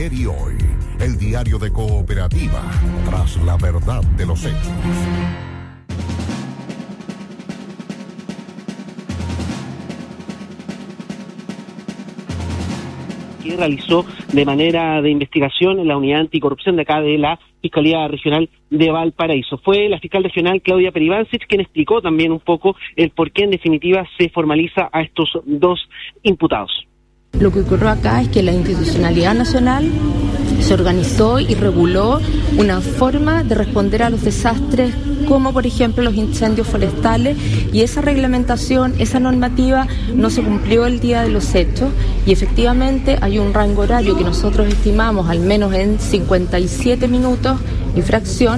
Ayer y hoy, el diario de Cooperativa, tras la verdad de los hechos. Que realizó de manera de investigación en la unidad anticorrupción de acá de la Fiscalía Regional de Valparaíso. Fue la fiscal regional Claudia Peribancic quien explicó también un poco el por qué en definitiva se formaliza a estos dos imputados. Lo que ocurrió acá es que la institucionalidad nacional se organizó y reguló una forma de responder a los desastres, como por ejemplo los incendios forestales, y esa reglamentación, esa normativa no se cumplió el día de los hechos, y efectivamente hay un rango horario que nosotros estimamos al menos en 57 minutos y fracción.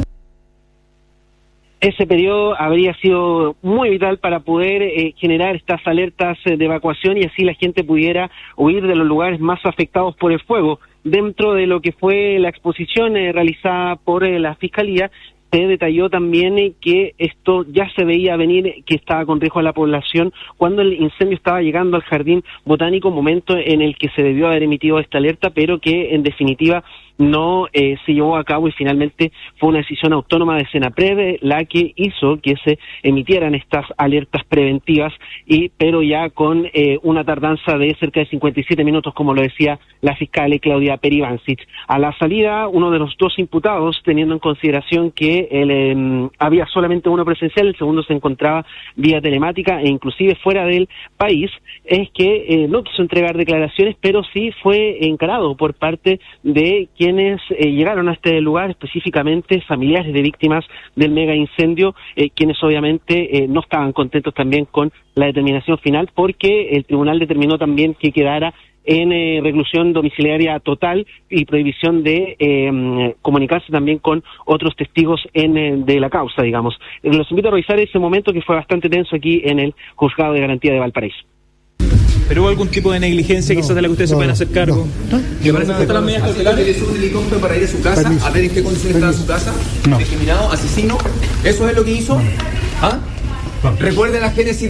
Ese periodo habría sido muy vital para poder generar estas alertas de evacuación y así la gente pudiera huir de los lugares más afectados por el fuego. Dentro de lo que fue la exposición realizada por la Fiscalía, se detalló también que esto ya se veía venir, que estaba con riesgo a la población cuando el incendio estaba llegando al Jardín Botánico, momento en el que se debió haber emitido esta alerta, pero que en definitiva no se llevó a cabo y finalmente fue una decisión autónoma de Senapred la que hizo que se emitieran estas alertas preventivas, pero ya con una tardanza de cerca de 57 minutos, como lo decía la fiscal Claudia Peribancic. A la salida, uno de los dos imputados, teniendo en consideración que había solamente uno presencial, el segundo se encontraba vía telemática e inclusive fuera del país, es que no quiso entregar declaraciones, pero sí fue encarado por parte de quienes llegaron a este lugar, específicamente familiares de víctimas del mega incendio, quienes obviamente no estaban contentos también con la determinación final, porque el tribunal determinó también que quedara en reclusión domiciliaria total y prohibición de comunicarse también con otros testigos de la causa, digamos. Los invito a revisar ese momento que fue bastante tenso aquí en el Juzgado de Garantía de Valparaíso. ¿Pero hubo algún tipo de negligencia quizás de la que ustedes se pueden hacer cargo? ¿Le parece que están las medidas cautelares? ¿Le subió un helicóptero para ir a su casa? A ver en qué condiciones estaba su casa. Discriminado, asesino. ¿Eso es lo que hizo? ¿Ah? Recuerden la génesis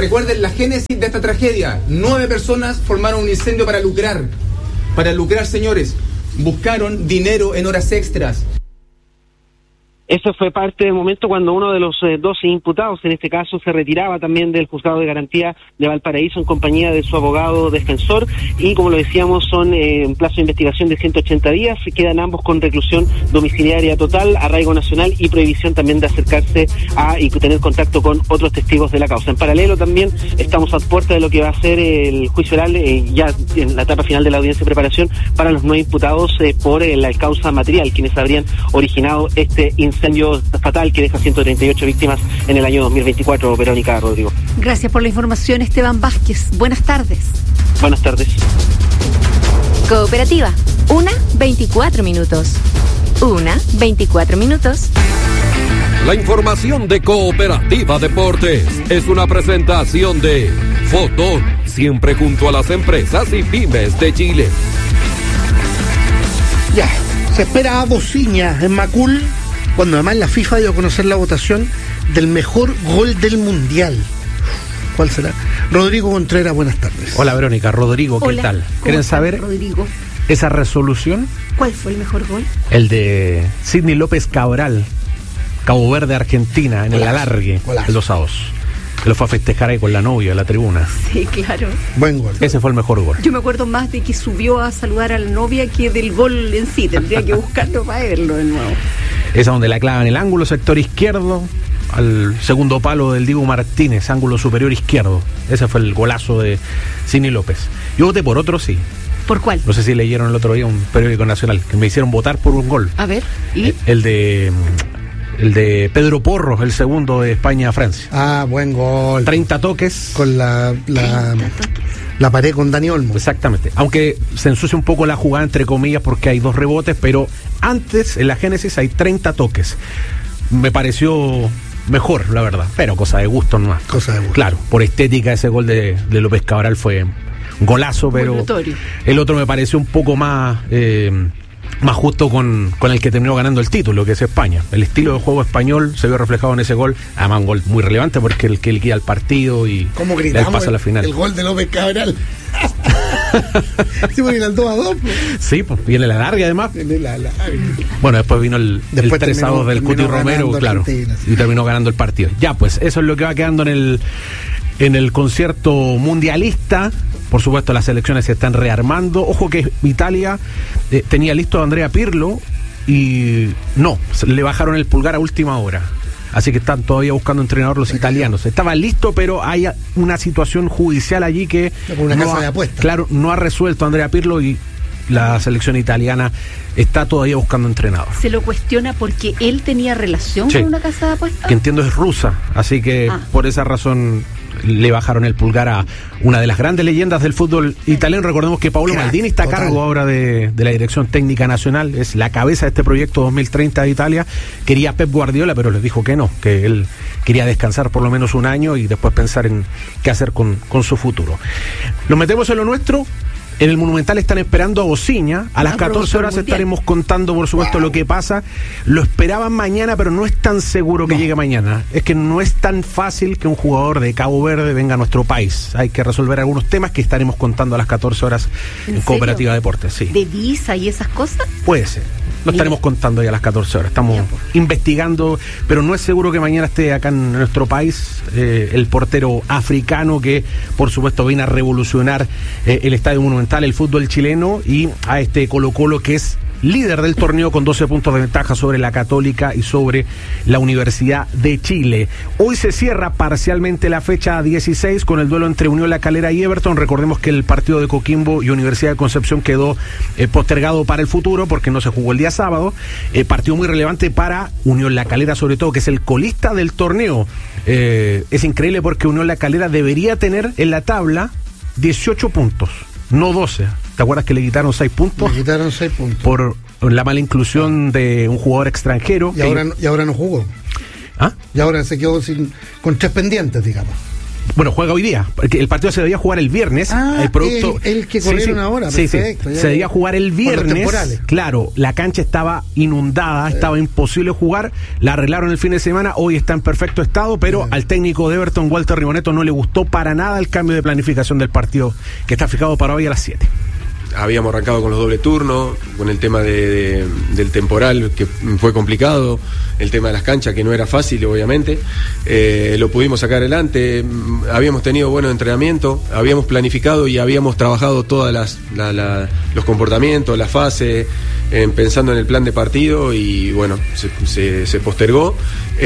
de esta tragedia. 9 personas formaron un incendio para lucrar. Para lucrar, señores. Buscaron dinero en horas extras. Eso fue parte del momento cuando uno de los 12 imputados, en este caso, se retiraba también del Juzgado de Garantía de Valparaíso en compañía de su abogado defensor y, como lo decíamos, son en plazo de investigación de 180 días, quedan ambos con reclusión domiciliaria total, arraigo nacional y prohibición también de acercarse y tener contacto con otros testigos de la causa. En paralelo también estamos a puerta de lo que va a ser el juicio oral, ya en la etapa final de la audiencia de preparación, para los 9 imputados por la causa material, quienes habrían originado este incendio fatal que deja 138 víctimas en el año 2024, Verónica, Rodrigo. Gracias por la información, Esteban Vázquez. Buenas tardes. Buenas tardes. Cooperativa, 1:24 minutos. 1:24 minutos. La información de Cooperativa Deportes es una presentación de Fotón, siempre junto a las empresas y pymes de Chile. Ya, se espera a Bociña en Macul, cuando además la FIFA dio a conocer la votación del mejor gol del Mundial. ¿Cuál será? Rodrigo Contreras, buenas tardes. Hola Verónica, Rodrigo, ¿qué tal? ¿Quieren saber Rodrigo? Esa resolución? ¿Cuál fue el mejor gol? El de Sidney López Cabral, Cabo Verde, Argentina, en el alargue, el 2-2. Que lo fue a festejar ahí con la novia en la tribuna. Sí, claro. Buen gol. Ese fue el mejor gol. Yo me acuerdo más de que subió a saludar a la novia que del gol en sí. Tendría que buscarlo para verlo de nuevo. Esa donde la clava en el ángulo sector izquierdo, al segundo palo del Dibu Martínez, ángulo superior izquierdo. Ese fue el golazo de Sidney López. Yo voté por otro, sí. ¿Por cuál? No sé si leyeron el otro día un periódico nacional, que me hicieron votar por un gol. A ver, ¿y? El de Pedro Porro, el segundo de España a Francia. Ah, buen gol. 30 toques. Con la pared con Dani Olmo. Exactamente. Aunque se ensucia un poco la jugada, entre comillas, porque hay 2 rebotes, pero antes, en la génesis, hay 30 toques. Me pareció mejor, la verdad, pero cosa de gusto nomás. Cosa de gusto. Claro, por estética ese gol de López Cabral fue un golazo, pero el otro me pareció un poco más más justo con el que terminó ganando el título, que es España. El estilo de juego español se vio reflejado en ese gol, además un gol muy relevante porque el que liquida el partido y le pasa a la final. El gol de López Cabral. Sí, porque el 2-2. Sí, pues viene la larga además. Bueno, después vino el 3-2 del Cuti Romero, claro, y terminó ganando el partido. Ya, pues eso es lo que va quedando en el concierto mundialista. Por supuesto, las selecciones se están rearmando. Ojo que Italia tenía listo a Andrea Pirlo y no, le bajaron el pulgar a última hora. Así que están todavía buscando entrenador los italianos. Estaba listo, pero hay una situación judicial allí que no ha resuelto Andrea Pirlo y la selección italiana está todavía buscando entrenador. Se lo cuestiona porque él tenía relación con una casa de apuestas. Que entiendo es rusa, así que por esa razón le bajaron el pulgar a una de las grandes leyendas del fútbol italiano. Recordemos que Paolo Maldini está a cargo ahora de la dirección técnica nacional, es la cabeza de este proyecto 2030 de Italia. Quería Pep Guardiola, pero les dijo que no, que él quería descansar por lo menos un año y después pensar en qué hacer con su futuro. Nos metemos en lo nuestro. En el Monumental están esperando a Bociña. A las 14 horas estaremos contando, por supuesto, lo que pasa. Lo esperaban mañana, pero no es tan seguro que llegue mañana. Es que no es tan fácil que un jugador de Cabo Verde venga a nuestro país. Hay que resolver algunos temas que estaremos contando a las 14 horas en Cooperativa Deportes. Sí. ¿De visa y esas cosas? Puede ser. Lo estaremos contando ya a las 14 horas. Estamos investigando, pero no es seguro que mañana esté acá en nuestro país el portero africano que, por supuesto, viene a revolucionar el Estadio Monumental, el fútbol chileno, y a este Colo-Colo que es líder del torneo con 12 puntos de ventaja sobre la Católica y sobre la Universidad de Chile. Hoy se cierra parcialmente la fecha 16 con el duelo entre Unión La Calera y Everton. Recordemos que el partido de Coquimbo y Universidad de Concepción quedó postergado para el futuro porque no se jugó el día sábado. Partido muy relevante para Unión La Calera, sobre todo, que es el colista del torneo. Es increíble porque Unión La Calera debería tener en la tabla 18 puntos, no 12. ¿Te acuerdas que le quitaron 6 puntos? Le quitaron 6 puntos. Por la mala inclusión de un jugador extranjero. Y ahora no jugó. ¿Ah? Y ahora se quedó con 3 pendientes, digamos. Bueno, juega hoy día. El partido se debía jugar el viernes. El producto, el que corrieron ahora. Perfecto. Se debía jugar el viernes. Claro, la cancha estaba inundada, estaba imposible jugar. La arreglaron el fin de semana. Hoy está en perfecto estado, pero al técnico de Everton, Walter Riboneto, no le gustó para nada el cambio de planificación del partido que está fijado para hoy a las 7. Habíamos arrancado con los doble turnos, con el tema del temporal, que fue complicado, el tema de las canchas, que no era fácil, obviamente. Lo pudimos sacar adelante, habíamos tenido buenos entrenamientos, habíamos planificado y habíamos trabajado todas los comportamientos, las fases, pensando en el plan de partido, y bueno, se postergó.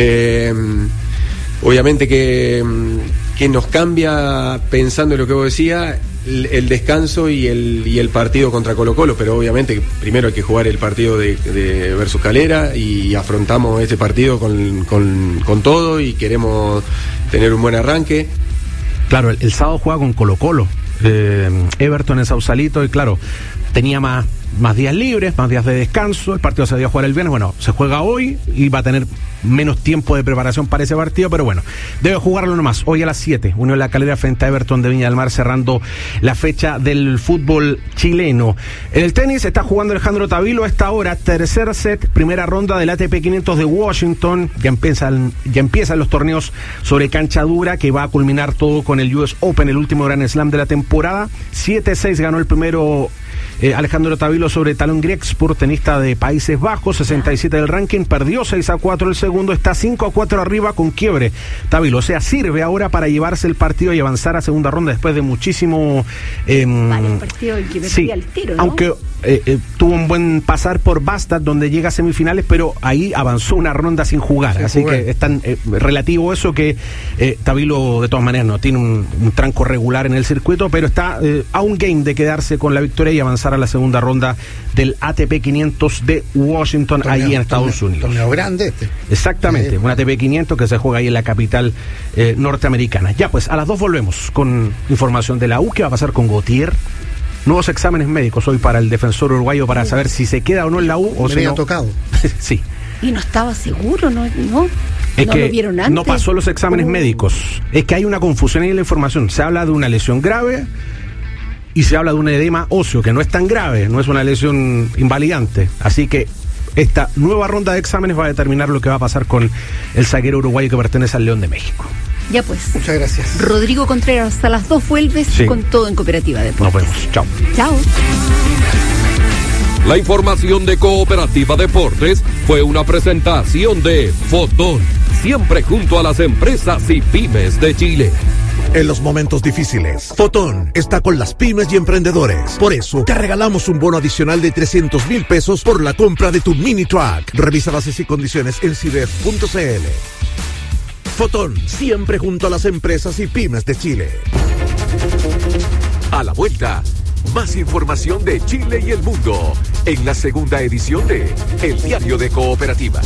Obviamente que nos cambia, pensando en lo que vos decías, el descanso y el partido contra Colo-Colo, pero obviamente primero hay que jugar el partido de versus Calera, y afrontamos este partido con todo y queremos tener un buen arranque. Claro, el sábado juega con Colo-Colo, Everton en Sausalito, y claro, tenía más días libres, más días de descanso. El partido se debía jugar el viernes, bueno, se juega hoy y va a tener menos tiempo de preparación para ese partido, pero bueno, debe jugarlo nomás. Hoy a las 7, Unión La Calera frente a Everton de Viña del Mar, cerrando la fecha del fútbol chileno. En el tenis está jugando Alejandro Tavilo a esta hora, tercer set, primera ronda del ATP 500 de Washington. Ya empiezan los torneos sobre cancha dura, que va a culminar todo con el US Open, el último Grand Slam de la temporada. 7-6 ganó el primero Alejandro Tavilo sobre Talon Griekspor, tenista de Países Bajos, 67 del ranking, perdió 6-4 el segundo, está 5-4 arriba con quiebre Tavilo, o sea, sirve ahora para llevarse el partido y avanzar a segunda ronda después de muchísimo varios partidos que perdía el tiro, ¿no? Aunque tuvo un buen pasar por Bastad, donde llega a semifinales, pero ahí avanzó una ronda sin jugar, así que es tan relativo eso que Tavilo de todas maneras no tiene un tranco regular en el circuito, pero está a un game de quedarse con la victoria y avanzar a la segunda ronda del ATP 500 de Washington, ahí en Estados Unidos. Torneo grande este. Exactamente, un ATP 500 que se juega ahí en la capital norteamericana. Ya pues, a las 2 volvemos con información de la U. ¿Qué va a pasar con Gautier? Nuevos exámenes médicos hoy para el defensor uruguayo para saber si se queda o no en la U. O si no. Tocado. Sí. Y no estaba seguro, ¿no? Es ¿No que lo vieron antes? No pasó los exámenes médicos. Es que hay una confusión ahí en la información. Se habla de una lesión grave y se habla de un edema óseo que no es tan grave, no es una lesión invalidante. Así que esta nueva ronda de exámenes va a determinar lo que va a pasar con el zaguero uruguayo que pertenece al León de México. Ya pues. Muchas gracias. Rodrigo Contreras, a las 2 vuelves con todo en Cooperativa Deportes. Nos vemos. Chao. Chao. La información de Cooperativa Deportes fue una presentación de Fotón, siempre junto a las empresas y pymes de Chile. En los momentos difíciles, Fotón está con las pymes y emprendedores. Por eso, te regalamos un bono adicional de 300,000 pesos por la compra de tu mini truck. Revisa bases y condiciones en cidef.cl. Fotón, siempre junto a las empresas y pymes de Chile. A la vuelta, más información de Chile y el mundo en la segunda edición de El Diario de Cooperativa.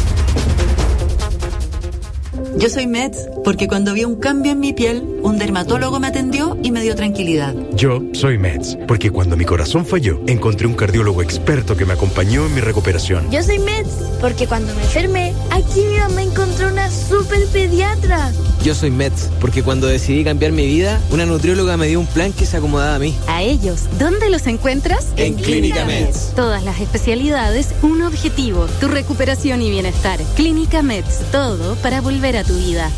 Yo soy Meds porque cuando vi un cambio en mi piel, un dermatólogo me atendió y me dio tranquilidad. Yo soy Meds porque cuando mi corazón falló, encontré un cardiólogo experto que me acompañó en mi recuperación. Yo soy Meds porque cuando me enfermé, aquí mi mamá encontró una super pediatra. Yo soy Meds porque cuando decidí cambiar mi vida, una nutrióloga me dio un plan que se acomodaba a mí. A ellos, ¿dónde los encuentras? En Clínica Meds. Todas las especialidades, un objetivo, tu recuperación y bienestar. Clínica Meds, todo para volver a tu vida.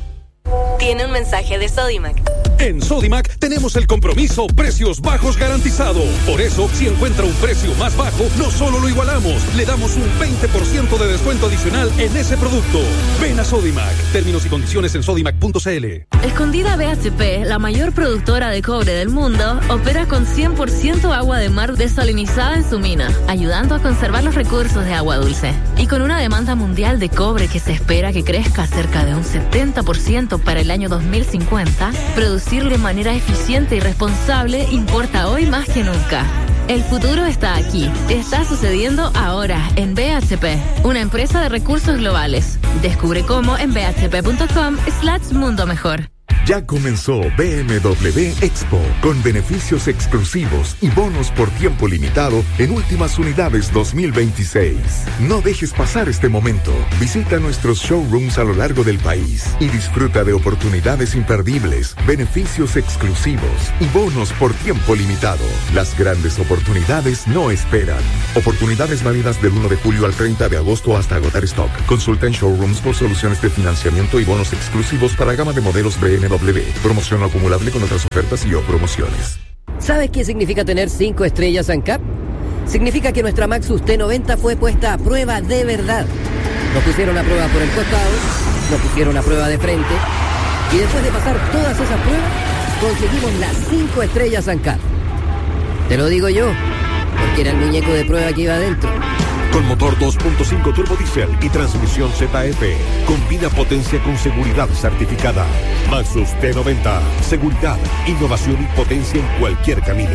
Tiene un mensaje de Sodimac. En Sodimac tenemos el compromiso precios bajos garantizado. Por eso, si encuentra un precio más bajo, no solo lo igualamos, le damos un 20% de descuento adicional en ese producto. Ven a Sodimac. Términos y condiciones en sodimac.cl. Escondida BHP, la mayor productora de cobre del mundo, opera con 100% agua de mar desalinizada en su mina, ayudando a conservar los recursos de agua dulce. Y con una demanda mundial de cobre que se espera que crezca cerca de un 70% para el año 2050, producir de manera eficiente y responsable importa hoy más que nunca. El futuro está aquí. Está sucediendo ahora en BHP, una empresa de recursos globales. Descubre cómo en bhp.com/mundo mejor. Ya comenzó BMW Expo, con beneficios exclusivos y bonos por tiempo limitado en últimas unidades 2026. No dejes pasar este momento. Visita nuestros showrooms a lo largo del país y disfruta de oportunidades imperdibles, beneficios exclusivos y bonos por tiempo limitado. Las grandes oportunidades no esperan. Oportunidades válidas del 1 de julio al 30 de agosto hasta agotar stock. Consulta en showrooms por soluciones de financiamiento y bonos exclusivos para gama de modelos BMW. Promoción acumulable con otras ofertas y o promociones. ¿Sabes qué significa tener 5 estrellas ANCAP? Significa que nuestra Maxus T90 fue puesta a prueba de verdad. Nos pusieron a prueba por el costado, nos pusieron a prueba de frente, y después de pasar todas esas pruebas, conseguimos las 5 estrellas ANCAP. Te lo digo yo, porque era el muñeco de prueba que iba adentro. Con motor 2.5 turbo diesel y transmisión ZF. Combina potencia con seguridad certificada. Maxus T90. Seguridad, innovación y potencia en cualquier camino.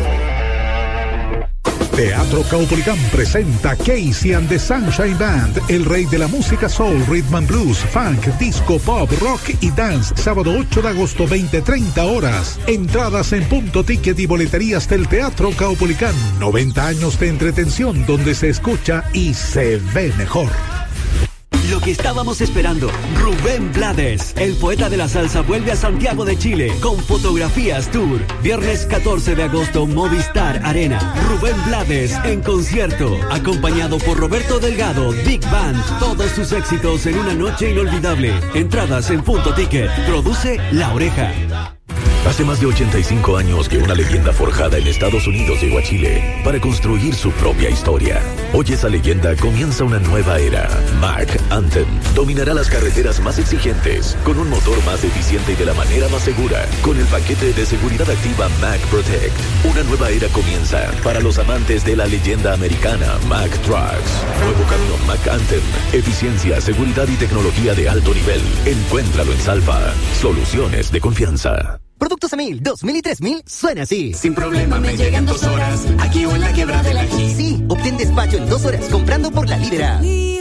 Teatro Caupolicán presenta Casey and the Sunshine Band, el rey de la música soul, rhythm and blues, funk, disco, pop, rock y dance. Sábado 8 de agosto, 20:30 horas. Entradas en Punto Ticket y boleterías del Teatro Caupolicán. 90 años de entretención donde se escucha y se ve mejor. Lo que estábamos esperando, Rubén Blades, el poeta de la salsa, vuelve a Santiago de Chile con Fotografías Tour. Viernes 14 de agosto, Movistar Arena. Rubén Blades en concierto, acompañado por Roberto Delgado, Big Band. Todos sus éxitos en una noche inolvidable. Entradas en Punto Ticket. Produce La Oreja. Hace más de 85 años que una leyenda forjada en Estados Unidos llegó a Chile para construir su propia historia. Hoy esa leyenda comienza una nueva era. Mack Anthem dominará las carreteras más exigentes, con un motor más eficiente y de la manera más segura, con el paquete de seguridad activa Mack Protect. Una nueva era comienza para los amantes de la leyenda americana Mack Trucks. Nuevo camión Mack Anthem. Eficiencia, seguridad y tecnología de alto nivel. Encuéntralo en Salva. Soluciones de confianza. Productos a 1000, 2000 y 3000 suena así. Sin problema me llegan 2 horas, aquí o en la Quebrada del Ají. Sí, obtén despacho en 2 horas comprando por La Líder App.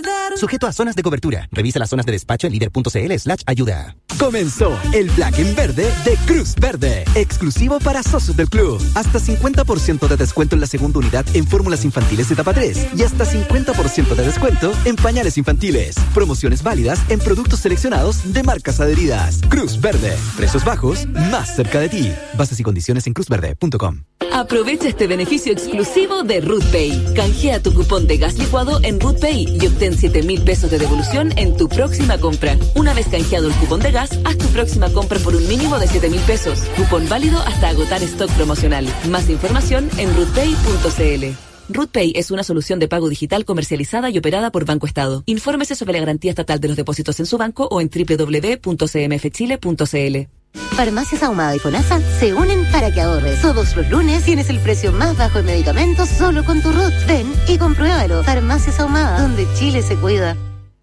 sujeto a zonas de cobertura. Revisa las zonas de despacho en líder.cl/ayuda. Comenzó el Black en Verde de Cruz Verde, exclusivo para socios del club. Hasta 50% de descuento en la segunda unidad en fórmulas infantiles de etapa 3 y hasta 50% de descuento en pañales infantiles. Promociones válidas en productos seleccionados de marcas adheridas. Cruz Verde, precios bajos, más cerca de ti. Bases y condiciones en cruzverde.com. Aprovecha este beneficio exclusivo de RootPay. Canjea tu cupón de gas licuado en RootPay y obtén 7,000 pesos de devolución en tu próxima compra. Una vez canjeado el cupón de gas, haz tu próxima compra por un mínimo de 7,000 pesos. Cupón válido hasta agotar stock promocional. Más información en rootpay.cl. RootPay es una solución de pago digital comercializada y operada por Banco Estado. Infórmese sobre la garantía estatal de los depósitos en su banco o en www.cmfchile.cl. Farmacias Ahumada y FONASA se unen para que ahorres. Todos los lunes tienes el precio más bajo en medicamentos solo con tu RUT. Ven y compruébalo. Farmacias Ahumada, donde Chile se cuida.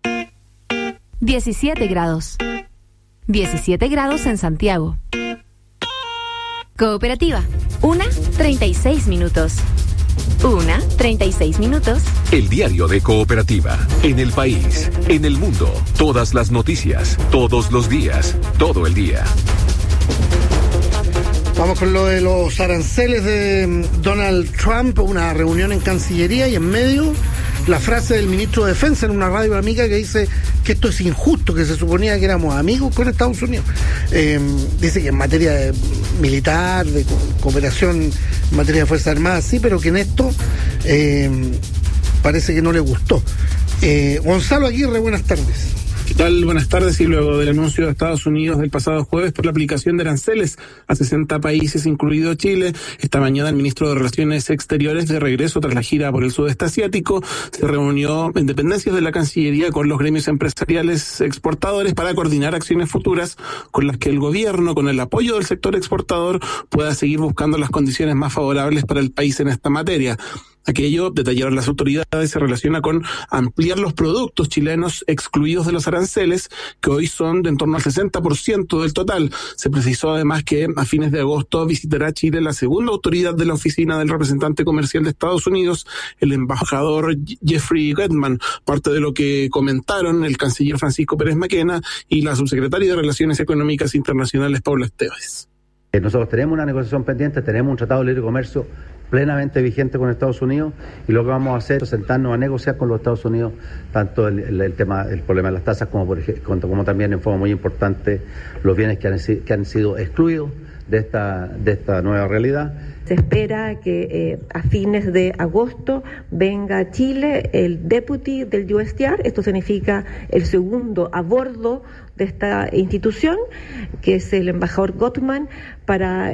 17 grados. 17 grados en Santiago. Cooperativa. 1:36 minutos. 1:36 minutos. El diario de Cooperativa. En el país, en el mundo. Todas las noticias, todos los días, todo el día. Vamos con lo de los aranceles de Donald Trump, una reunión en Cancillería y en medio la frase del ministro de Defensa en una radio amiga que dice que esto es injusto, que se suponía que éramos amigos con Estados Unidos. Dice que en materia de militar, de cooperación en materia de Fuerzas Armadas, sí, pero que en esto parece que no le gustó. Gonzalo Aguirre, buenas tardes. ¿Qué tal? Buenas tardes. Y luego del anuncio de Estados Unidos del pasado jueves por la aplicación de aranceles a 60 países, incluido Chile, esta mañana el ministro de Relaciones Exteriores, de regreso tras la gira por el sudeste asiático, se reunió en dependencias de la Cancillería con los gremios empresariales exportadores para coordinar acciones futuras con las que el gobierno, con el apoyo del sector exportador, pueda seguir buscando las condiciones más favorables para el país en esta materia. Aquello, detallaron las autoridades, se relaciona con ampliar los productos chilenos excluidos de los aranceles, que hoy son de en torno al 60% del total. Se precisó además que a fines de agosto visitará Chile la segunda autoridad de la oficina del representante comercial de Estados Unidos, el embajador Jeffrey Getman, parte de lo que comentaron el canciller Francisco Pérez Maquena y la subsecretaria de Relaciones Económicas Internacionales, Paula Esteves. Nosotros tenemos una negociación pendiente, tenemos un tratado de libre comercio plenamente vigente con Estados Unidos, y lo que vamos a hacer es sentarnos a negociar con los Estados Unidos tanto el problema de las tasas como también en forma muy importante los bienes que han sido excluidos de esta nueva realidad. Se espera que a fines de agosto venga a Chile el deputy del USTR, esto significa el segundo a bordo de esta institución, que es el embajador Gottman, para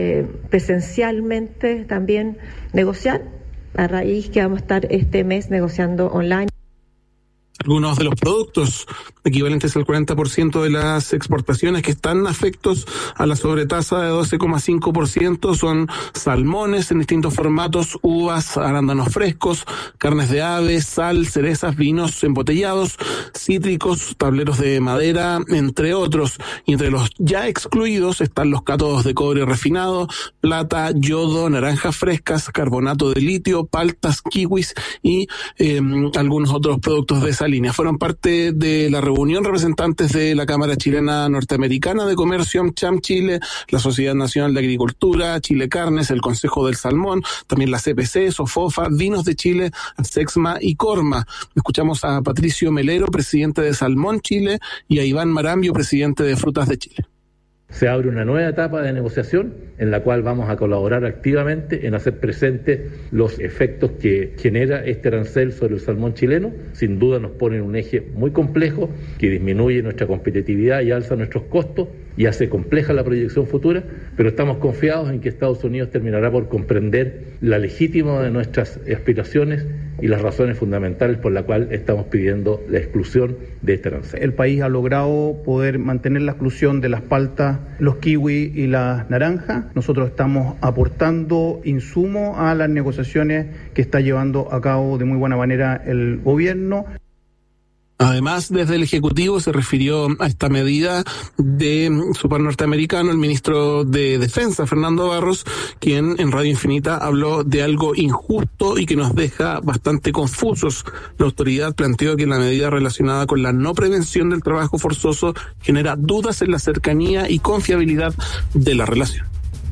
presencialmente también negociar, a raíz que vamos a estar este mes negociando online. Algunos de los productos equivalentes al 40% de las exportaciones que están afectos a la sobretasa de 12,5% son salmones en distintos formatos, uvas, arándanos frescos, carnes de ave, sal, cerezas, vinos embotellados, cítricos, tableros de madera, entre otros. Y entre los ya excluidos están los cátodos de cobre refinado, plata, yodo, naranjas frescas, carbonato de litio, paltas, kiwis y algunos otros productos de esa línea. Fueron parte de la reunión representantes de la Cámara Chilena Norteamericana de Comercio, AmCham Chile, la Sociedad Nacional de Agricultura, Chile Carnes, el Consejo del Salmón, también la CPC, Sofofa, Vinos de Chile, Sexma y Corma. Escuchamos a Patricio Melero, presidente de Salmón Chile, y a Iván Marambio, presidente de Frutas de Chile. Se abre una nueva etapa de negociación en la cual vamos a colaborar activamente en hacer presente los efectos que genera este arancel sobre el salmón chileno. Sin duda nos pone en un eje muy complejo que disminuye nuestra competitividad y alza nuestros costos y hace compleja la proyección futura, pero estamos confiados en que Estados Unidos terminará por comprender la legítima de nuestras aspiraciones y las razones fundamentales por las cuales estamos pidiendo la exclusión de este arancel. El país ha logrado poder mantener la exclusión de las paltas, los kiwi y las naranjas. Nosotros estamos aportando insumos a las negociaciones que está llevando a cabo de muy buena manera el gobierno. Además, desde el Ejecutivo se refirió a esta medida de su par norteamericano, el ministro de Defensa, Fernando Barros, quien en Radio Infinita habló de algo injusto y que nos deja bastante confusos. La autoridad planteó que la medida relacionada con la no prevención del trabajo forzoso genera dudas en la cercanía y confiabilidad de la relación.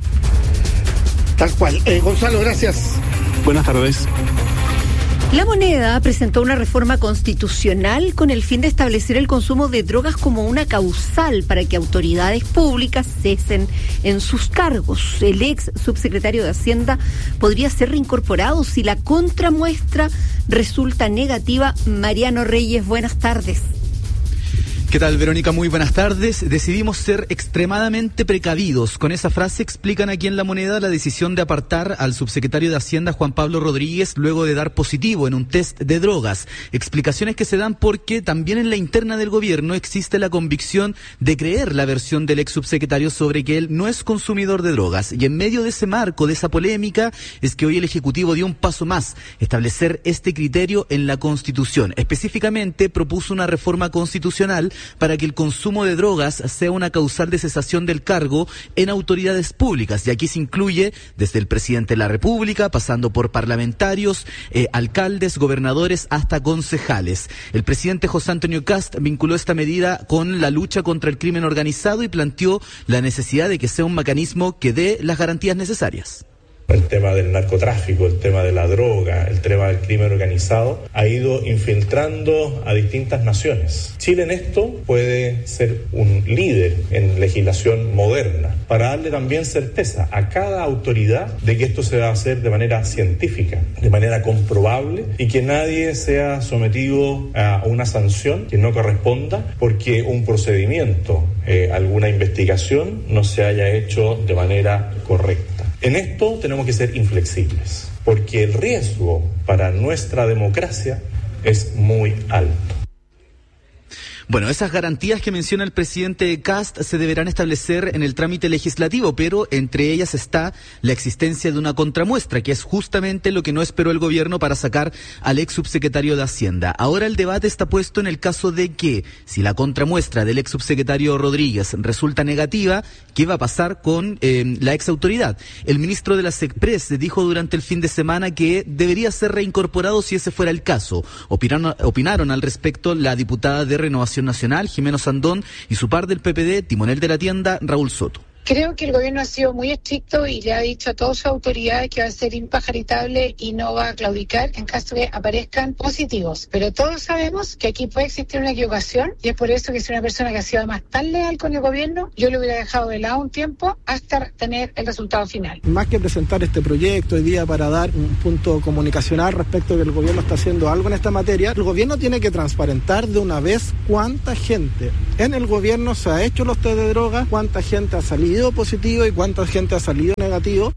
Tal cual. Gonzalo, gracias. Buenas tardes. La Moneda presentó una reforma constitucional con el fin de establecer el consumo de drogas como una causal para que autoridades públicas cesen en sus cargos. El ex subsecretario de Hacienda podría ser reincorporado si la contramuestra resulta negativa. Mariano Reyes, buenas tardes. ¿Qué tal, Verónica? Muy buenas tardes. Decidimos ser extremadamente precavidos. Con esa frase explican aquí en La Moneda la decisión de apartar al subsecretario de Hacienda, Juan Pablo Rodríguez, luego de dar positivo en un test de drogas. Explicaciones que se dan porque también en la interna del gobierno existe la convicción de creer la versión del ex subsecretario sobre que él no es consumidor de drogas. Y en medio de ese marco, de esa polémica, es que hoy el Ejecutivo dio un paso más, establecer este criterio en la Constitución. Específicamente propuso una reforma constitucional para que el consumo de drogas sea una causal de cesación del cargo en autoridades públicas. Y aquí se incluye desde el presidente de la República, pasando por parlamentarios, alcaldes, gobernadores, hasta concejales. El presidente José Antonio Kast vinculó esta medida con la lucha contra el crimen organizado y planteó la necesidad de que sea un mecanismo que dé las garantías necesarias. El tema del narcotráfico, el tema de la droga, el tema del crimen organizado ha ido infiltrando a distintas naciones. Chile en esto puede ser un líder en legislación moderna para darle también certeza a cada autoridad de que esto se va a hacer de manera científica, de manera comprobable y que nadie sea sometido a una sanción que no corresponda porque un procedimiento, alguna investigación no se haya hecho de manera correcta. En esto tenemos que ser inflexibles, porque el riesgo para nuestra democracia es muy alto. Bueno, esas garantías que menciona el presidente Kast se deberán establecer en el trámite legislativo, pero entre ellas está la existencia de una contramuestra, que es justamente lo que no esperó el gobierno para sacar al ex subsecretario de Hacienda. Ahora el debate está puesto en el caso de que, si la contramuestra del ex subsecretario Rodríguez resulta negativa, ¿qué va a pasar con la ex autoridad? El ministro de la SECPRES dijo durante el fin de semana que debería ser reincorporado si ese fuera el caso. Opinaron al respecto la diputada de Renovación Nacional, Jimeno Sandón, y su par del PPD, timonel de la tienda, Raúl Soto. Creo que el gobierno ha sido muy estricto y le ha dicho a todas sus autoridades que va a ser impajaritable y no va a claudicar en caso de que aparezcan positivos. Pero todos sabemos que aquí puede existir una equivocación y es por eso que si una persona que ha sido además tan leal con el gobierno, yo le hubiera dejado de lado un tiempo hasta tener el resultado final. Más que presentar este proyecto hoy día para dar un punto comunicacional respecto de que el gobierno está haciendo algo en esta materia, el gobierno tiene que transparentar de una vez cuánta gente en el gobierno se ha hecho los test de droga, cuánta gente ha salido positivo y cuánta gente ha salido negativo.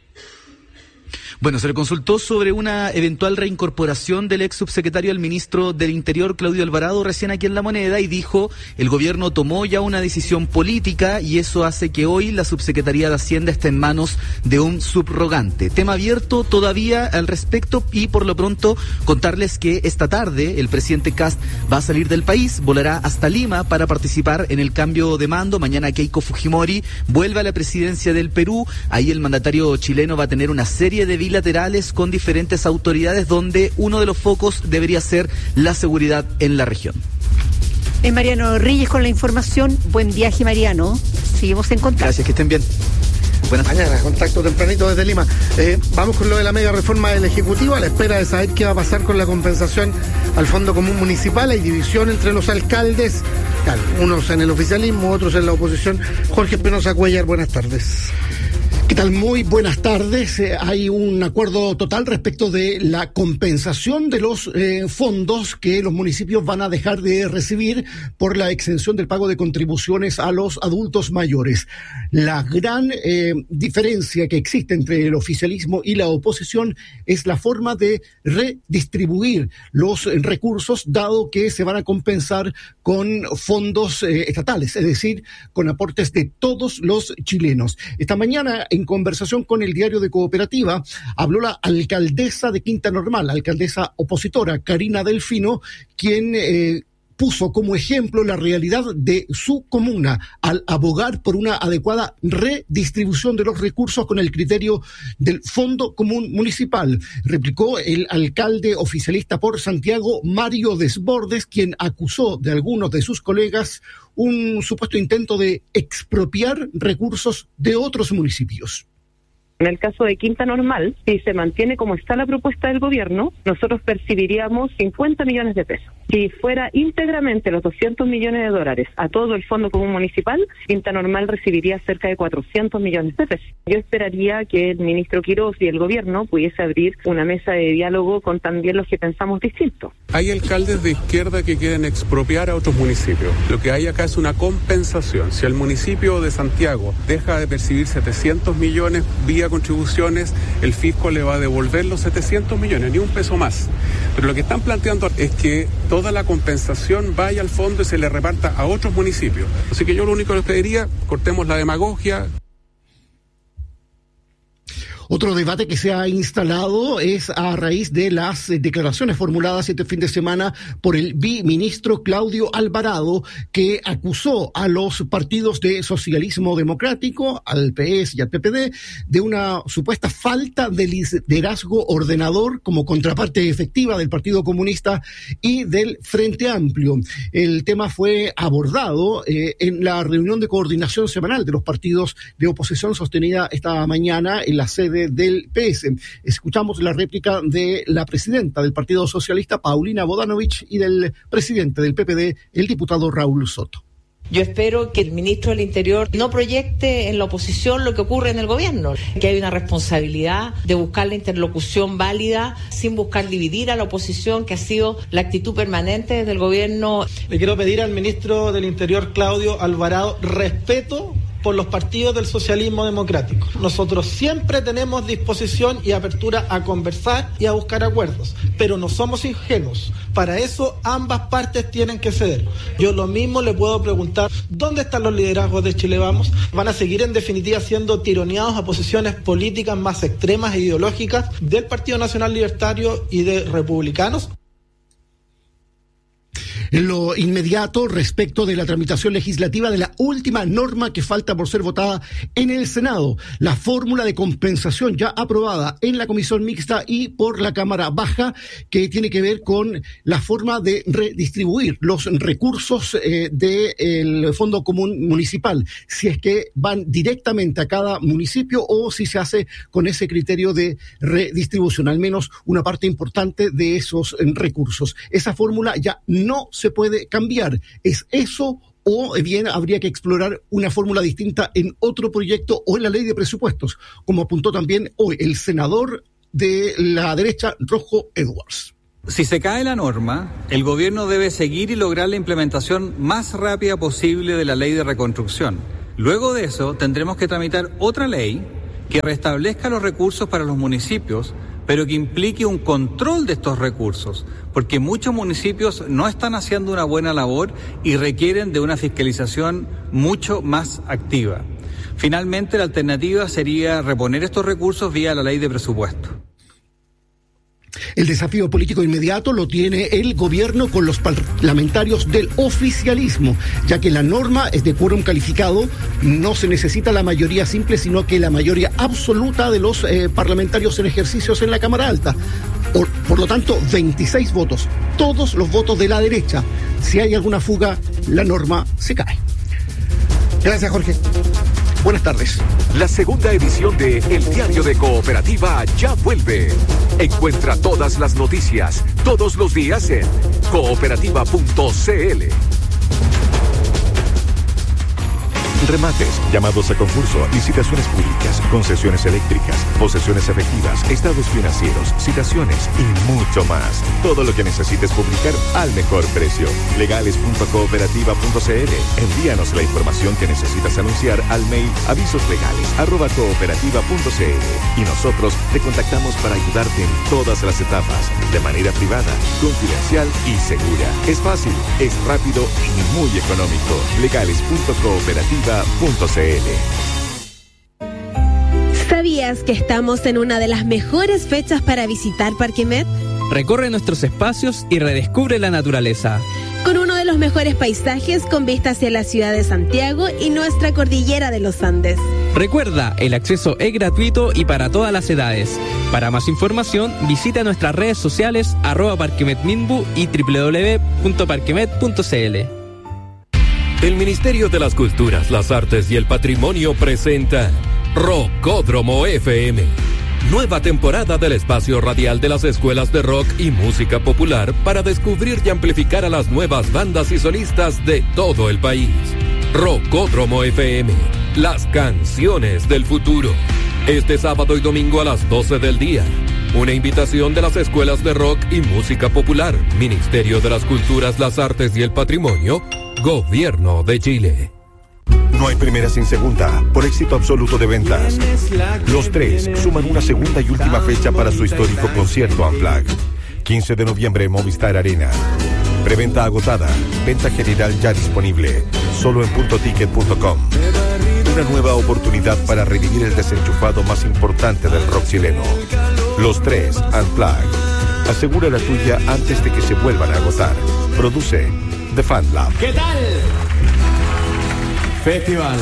Bueno, se le consultó sobre una eventual reincorporación del ex subsecretario al ministro del Interior, Claudio Alvarado, recién aquí en La Moneda, y dijo: el gobierno tomó ya una decisión política y eso hace que hoy la subsecretaría de Hacienda esté en manos de un subrogante. Tema abierto todavía al respecto, y por lo pronto contarles que esta tarde el presidente Kast va a salir del país, volará hasta Lima para participar en el cambio de mando. Mañana Keiko Fujimori vuelve a la presidencia del Perú. Ahí el mandatario chileno va a tener una serie de bilaterales con diferentes autoridades, donde uno de los focos debería ser la seguridad en la región. Mariano Reyes con la información. Buen viaje, Mariano. Seguimos en contacto. Gracias, que estén bien. Buenas mañanas, contacto tempranito desde Lima. Vamos con lo de la mega reforma del Ejecutivo, a la espera de saber qué va a pasar con la compensación al Fondo Común Municipal. Hay división entre los alcaldes, claro, unos en el oficialismo, otros en la oposición. Jorge Espinosa Cuellar, buenas tardes. ¿Qué tal? Muy buenas tardes. Hay un acuerdo total respecto de la compensación de los fondos que los municipios van a dejar de recibir por la exención del pago de contribuciones a los adultos mayores. La gran diferencia que existe entre el oficialismo y la oposición es la forma de redistribuir los recursos, dado que se van a compensar con fondos estatales, es decir, con aportes de todos los chilenos. Esta mañana, en conversación con el diario de Cooperativa, habló la alcaldesa de Quinta Normal, la alcaldesa opositora, Karina Delfino, quien puso como ejemplo la realidad de su comuna al abogar por una adecuada redistribución de los recursos con el criterio del Fondo Común Municipal. Replicó el alcalde oficialista por Santiago, Mario Desbordes, quien acusó de algunos de sus colegas un supuesto intento de expropiar recursos de otros municipios. En el caso de Quinta Normal, si se mantiene como está la propuesta del gobierno, nosotros percibiríamos 50 millones de pesos. Si fuera íntegramente los 200 millones de dólares a todo el Fondo Común Municipal, Quinta Normal recibiría cerca de 400 millones de pesos. Yo esperaría que el ministro Quirós y el gobierno pudiese abrir una mesa de diálogo con también los que pensamos distinto. Hay alcaldes de izquierda que quieren expropiar a otros municipios. Lo que hay acá es una compensación. Si el municipio de Santiago deja de percibir 700 millones vía contribuciones, el fisco le va a devolver los 700 millones, ni un peso más. Pero lo que están planteando es que toda la compensación vaya al fondo y se le reparta a otros municipios. Así que yo lo único que les pediría, cortemos la demagogia. Otro debate que se ha instalado es a raíz de las declaraciones formuladas este fin de semana por el biministro Claudio Alvarado, que acusó a los partidos de socialismo democrático, al PS y al PPD, de una supuesta falta de liderazgo ordenador como contraparte efectiva del Partido Comunista y del Frente Amplio. El tema fue abordado en la reunión de coordinación semanal de los partidos de oposición sostenida esta mañana en la sede del PS. Escuchamos la réplica de la presidenta del Partido Socialista, Paulina Bodanovich, y del presidente del PPD, el diputado Raúl Soto. Yo espero que el ministro del Interior no proyecte en la oposición lo que ocurre en el gobierno, que hay una responsabilidad de buscar la interlocución válida sin buscar dividir a la oposición, que ha sido la actitud permanente desde el gobierno. Le quiero pedir al ministro del Interior, Claudio Alvarado, respeto por los partidos del socialismo democrático. Nosotros siempre tenemos disposición y apertura a conversar y a buscar acuerdos, pero no somos ingenuos. Para eso ambas partes tienen que ceder. Yo lo mismo le puedo preguntar, ¿dónde están los liderazgos de Chile Vamos? ¿Van a seguir en definitiva siendo tironeados a posiciones políticas más extremas e ideológicas del Partido Nacional Libertario y de republicanos? En lo inmediato, respecto de la tramitación legislativa de la última norma que falta por ser votada en el Senado, la fórmula de compensación ya aprobada en la Comisión Mixta y por la Cámara Baja, que tiene que ver con la forma de redistribuir los recursos del Fondo Común Municipal, si es que van directamente a cada municipio o si se hace con ese criterio de redistribución, al menos una parte importante de esos recursos. Esa fórmula ya no se puede cambiar. ¿Es eso o bien habría que explorar una fórmula distinta en otro proyecto o en la ley de presupuestos, como apuntó también hoy el senador de la derecha, Rojo Edwards? Si se cae la norma, el gobierno debe seguir y lograr la implementación más rápida posible de la ley de reconstrucción. Luego de eso, tendremos que tramitar otra ley que restablezca los recursos para los municipios, pero que implique un control de estos recursos, porque muchos municipios no están haciendo una buena labor y requieren de una fiscalización mucho más activa. Finalmente, la alternativa sería reponer estos recursos vía la ley de presupuesto. El desafío político inmediato lo tiene el gobierno con los parlamentarios del oficialismo, ya que la norma es de quórum calificado, no se necesita la mayoría simple, sino que la mayoría absoluta de los parlamentarios en ejercicios en la Cámara Alta. Por lo tanto, 26 votos, todos los votos de la derecha. Si hay alguna fuga, la norma se cae. Gracias, Jorge. Buenas tardes. La segunda edición de El Diario de Cooperativa ya vuelve. Encuentra todas las noticias, todos los días en cooperativa.cl. Remates, llamados a concurso, licitaciones públicas, concesiones eléctricas, posesiones efectivas, estados financieros, citaciones y mucho más. Todo lo que necesites publicar al mejor precio. Legales.cooperativa.cl. Envíanos la información que necesitas anunciar al mail avisoslegales@cooperativa.cl y nosotros te contactamos para ayudarte en todas las etapas, de manera privada, confidencial y segura. Es fácil, es rápido y muy económico. Legales.cooperativa.cl. ¿Sabías que estamos en una de las mejores fechas para visitar Parque Met? Recorre nuestros espacios y redescubre la naturaleza. Con uno de los los mejores paisajes con vista hacia la ciudad de Santiago y nuestra cordillera de los Andes. Recuerda, el acceso es gratuito y para todas las edades. Para más información, visita nuestras redes sociales @parquemetminbu y www.parquemet.cl. El Ministerio de las Culturas, las Artes y el Patrimonio presenta Rockódromo FM. Nueva temporada del espacio radial de las escuelas de rock y música popular para descubrir y amplificar a las nuevas bandas y solistas de todo el país. Rockódromo FM, las canciones del futuro. Este sábado y domingo a las 12 del día. Una invitación de las escuelas de rock y música popular, Ministerio de las Culturas, las Artes y el Patrimonio, Gobierno de Chile. No hay primera sin segunda, por éxito absoluto de ventas. Los Tres suman una segunda y última fecha para su histórico concierto Unplugged. 15 de noviembre en Movistar Arena. Preventa agotada, venta general ya disponible, solo en puntoticket.com. Una nueva oportunidad para revivir el desenchufado más importante del rock chileno. Los Tres Unplugged. Asegura la tuya antes de que se vuelvan a agotar. Produce The Fan Lab. ¿Qué tal? Festival.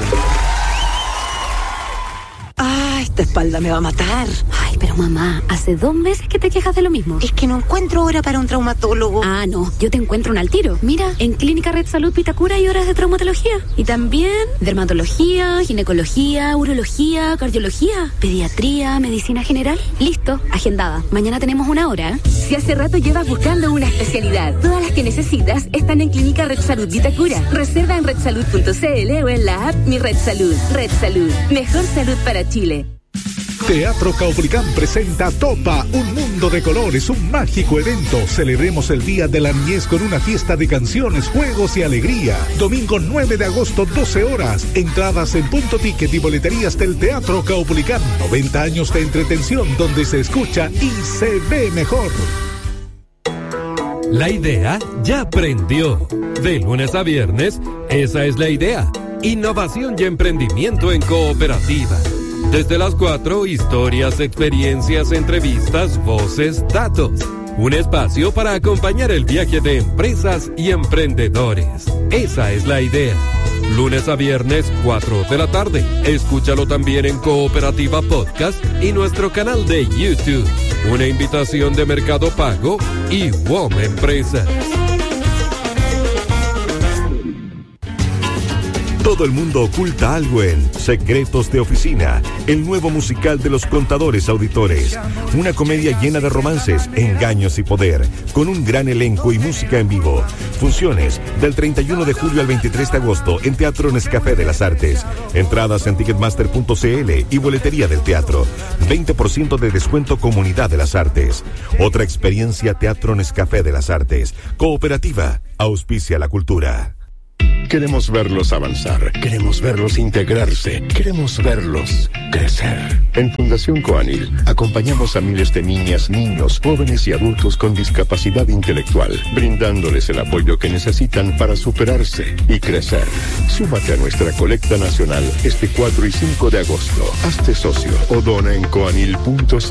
Esta espalda me va a matar. Ay, pero mamá, hace 2 meses que te quejas de lo mismo. Es que no encuentro hora para un traumatólogo. Ah, no, yo te encuentro al tiro. Mira, en Clínica Red Salud Vitacura hay horas de traumatología. Y también dermatología, ginecología, urología, cardiología, pediatría, medicina general. Listo, agendada. Mañana tenemos 1 hora. Si hace rato llevas buscando una especialidad, todas las que necesitas están en Clínica Red Salud Vitacura. Reserva en redsalud.cl o en la app Mi Red Salud. Red Salud, mejor salud para Chile. Teatro Caupolicán presenta Topa, un mundo de colores, un mágico evento. Celebremos el Día de la Niñez con una fiesta de canciones, juegos y alegría. Domingo 9 de agosto, 12 horas. Entradas en Punto Ticket y boleterías del Teatro Caupolicán. 90 años de entretención donde se escucha y se ve mejor. La idea ya prendió. De lunes a viernes, esa es la idea. Innovación y emprendimiento en cooperativa. Desde las 4, historias, experiencias, entrevistas, voces, datos. Un espacio para acompañar el viaje de empresas y emprendedores. Esa es la idea. Lunes a viernes, 4 de la tarde. Escúchalo también en Cooperativa Podcast y nuestro canal de YouTube. Una invitación de Mercado Pago y WOM Empresas. Todo el mundo oculta algo en Secretos de Oficina, el nuevo musical de los contadores auditores. Una comedia llena de romances, engaños y poder, con un gran elenco y música en vivo. Funciones del 31 de julio al 23 de agosto en Teatro Nescafé de las Artes. Entradas en ticketmaster.cl y boletería del teatro. 20% de descuento Comunidad de las Artes. Otra experiencia Teatro Nescafé de las Artes. Cooperativa, auspicia la cultura. Queremos verlos avanzar, queremos verlos integrarse, queremos verlos crecer. En Fundación Coanil acompañamos a miles de niñas, niños, jóvenes y adultos con discapacidad intelectual, brindándoles el apoyo que necesitan para superarse y crecer. Súmate a nuestra colecta nacional este 4 y 5 de agosto. Hazte socio o dona en coanil.cl.